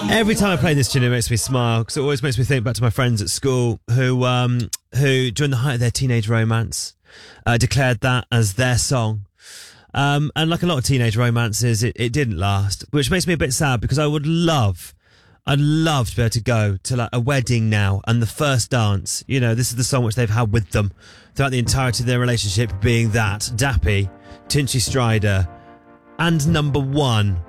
Every time I play this tune, it makes me smile because it always makes me think back to my friends at school who during the height of their teenage romance, declared that as their song. And like a lot of teenage romances, it didn't last, which makes me a bit sad because I'd love to be able to go to like a wedding now and the first dance. You know, this is the song which they've had with them throughout the entirety of their relationship, being that Dappy, Tinchy Stryder, and number one,